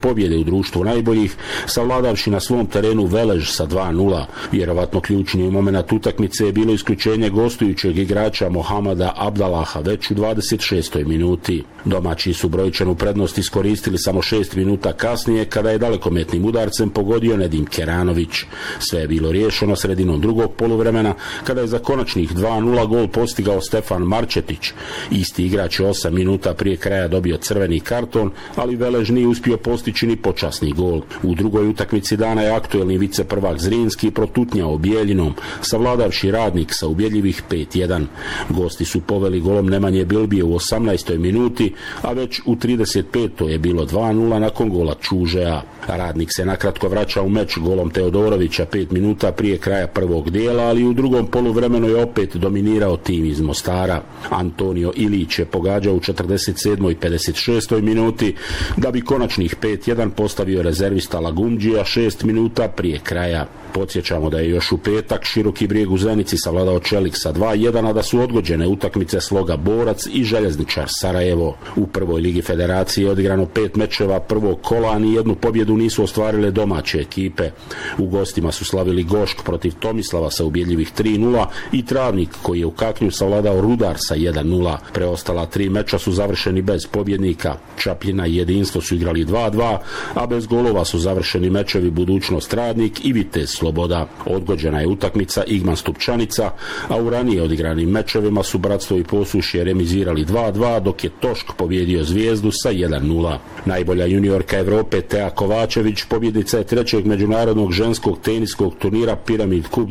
pobjede u društvu najboljih, savladavši na svom terenu Velež sa 2:0. Vjerovatno ključni moment utakmice je bilo isključenje gostujućeg igrača Mohamada Abdalaha već u 26. minuti. Domaći su brojčanu prednost iskoristili samo 6 minuta kasnije kada je dalekometnim udarcem pogodio Nedim Keranović. Sve je bilo riješeno sredinom drugog poluvremena kada je za konačnih 2:0 gol postigao Stefan Marčetić. Isti igrač je 8 minuta prije kraja dobio crveni karton, ali Velež nije uspio postići ni počasni gol. U drugoj utakmici dana je aktuelni viceprvak Zrinski protutnjao Bijeljinom, savladavši Radnik sa ubjedljivih 5:1. Gosti su poveli golom Nemanje Bilbije u 18. minuti, a već u 35. je bilo 2:0 nakon gola Čužeja. Radnik se nakratko vraća u meč golom Teodorovića 5 minuta prije kraja prvog dijela, ali u drugom poluvremenu je opet dominirao tim iz Mostara. Antonio Ilić je pogađao u 47. i 56. minuti, da bi konačnih 5:1 postavio rezervista Lagumđija 6 minuta prije kraja. Podsjećamo da je još u petak Široki Brijeg u Zenici savladao Čelik sa 2:1, a da su odgođene utakmice Sloga Borac i Željezničar Sarajevo. U prvoj ligi federacije je odigrano 5 mečeva prvog kola, a ni jednu pobjedu nisu ostvarile domaće ekipe. U gostima su slavili Gošk protiv Tomislava sa ubjedljivih 3:0 i Travnik koji je u Kaknju savladao Rudar sa 1:0. Preostala 3 meča su završeni bez pobjednika. Čapljina i Jedinstvo su igrali 2:2, a bez golova su završeni mečevi Budućnost Radnik i Vitez Sloboda. Odgođena je utakmica Igman Stupčanica, a u ranije odigranim mečevima su Bratstvo i Posušje remizirali 2:2, dok je Tošk pobjedio Zvijezdu sa 1:0. Najbolja juniorka Evrope Tea Kovačević pobjednica je 3. međunarodnog ženskog teniskog turnira Pyramid Cup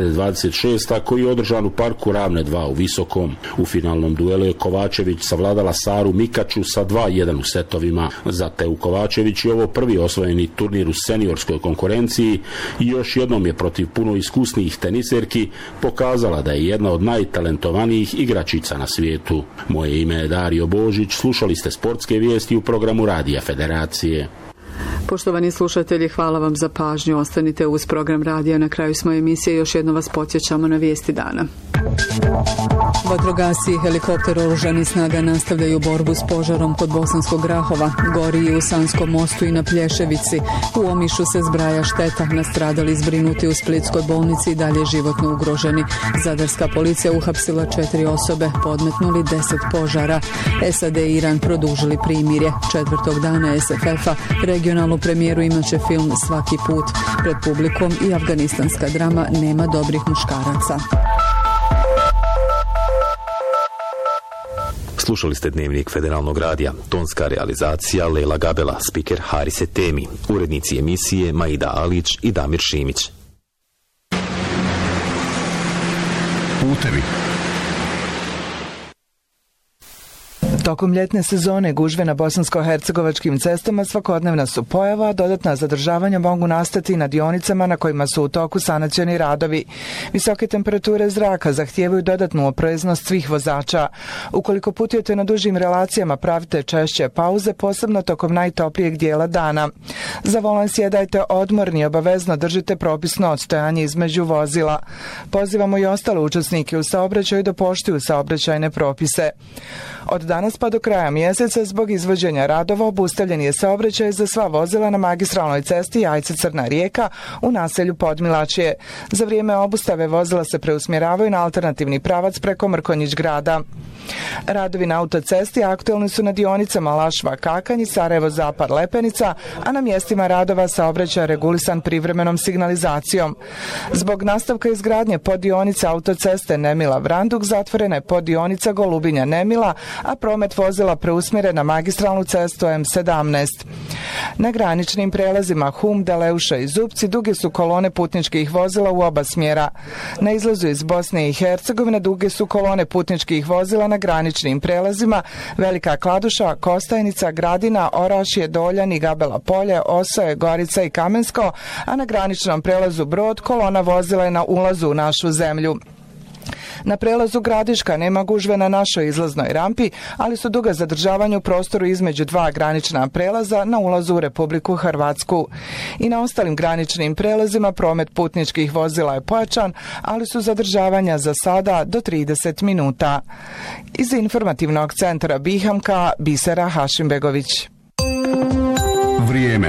2026, koji je održan u parku Ravne 2 u Visokom. U finalnom duelu je Kovačević savladala Saru Mikaču sa 2:1 u setovima. Za Teu Kovačević je ovo prvi osvojeni turnir u seniorskoj konkurenciji i još jednom je protiv puno iskusnijih teniserki pokazala da je jedna od najtalentovanijih igračica na svijetu. Moje ime je Dario Božić, slušali ste sportske vijesti u programu Radija Federacije. Poštovani slušatelji, hvala vam za pažnju. Ostanite uz program radija. Na kraju smo emisije. Još jedno vas podsjećamo na vijesti dana. Vatrogasci i helikopter oružanih snaga nastavljaju borbu s požarom kod Bosanskog Grahova. Gori i u Sanskom mostu i na Plješevici. U Omišu se zbraja šteta. Nastradali zbrinuti u Splitskoj bolnici i dalje životno ugroženi. Zadarska policija uhapsila 4 osobe, podmetnuli 10 požara. SAD i Iran produžili primirje. 4. dana SFF-a regionalnu premijeru imaće film Svaki put. Pred publikom i afganistanska drama Nema dobrih muškaraca. Slušali ste Dnevnik Federalnog radija. Tonska realizacija Lela Gabela, spiker Harise Temi, urednici emisije Maida Alić i Damir Šimić. Putevi. Tokom ljetne sezone gužve na bosansko-hercegovačkim cestama svakodnevna su pojava, a dodatna zadržavanja mogu nastati na dionicama na kojima su u toku sanacioni radovi. Visoke temperature zraka zahtijevaju dodatnu opreznost svih vozača. Ukoliko putujete na dužim relacijama, pravite češće pauze, posebno tokom najtoplijeg dijela dana. Za volan sjedajte odmorni, obavezno držite propisno odstojanje između vozila. Pozivamo i ostale učesnike u saobraćaju da poštuju saobraćajne propise. Od danas pa do kraja mjeseca zbog izvođenja radova obustavljen je saobraćaj za sva vozila na magistralnoj cesti Jajce-Crna Rijeka u naselju Podmilačje. Za vrijeme obustave vozila se preusmjeravaju na alternativni pravac preko Mrkonjić grada. Radovi na autocesti aktualni su na dionicama Lašva-Kakanj i Sarajevo-Zapad-Lepenica, a na mjestima radova saobraćaj regulisan privremenom signalizacijom. Zbog nastavka izgradnje poddionice autoceste Nemila-Vranduk zatvorena je poddionica Golubinja-Nemila, a promet vozila preusmjeren na magistralnu cestu M17. Na graničnim prelazima Hum, Daleuša i Zupci duge su kolone putničkih vozila u oba smjera. Na izlazu iz Bosne i Hercegovine duge su kolone putničkih vozila na graničnim prelazima Velika Kladuša, Kostajnica, Gradina, Orašje, Doljan i Gabela Polje, Osoje, Gorica i Kamensko, a na graničnom prelazu Brod kolona vozila je na ulazu u našu zemlju. Na prelazu Gradiška nema gužve na našoj izlaznoj rampi, ali su duga zadržavanja u prostoru između dva granična prelaza na ulazu u Republiku Hrvatsku. I na ostalim graničnim prelazima promet putničkih vozila je pojačan, ali su zadržavanja za sada do 30 minuta. Iz informativnog centra Bihamka, Bisera Hašimbegović. Vrijeme.